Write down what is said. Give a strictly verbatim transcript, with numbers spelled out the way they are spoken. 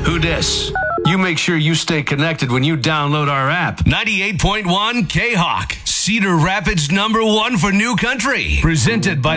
Who dis? You make sure you stay connected when you download our app. ninety-eight point one K-Hawk, Cedar Rapids number one for new country. Presented by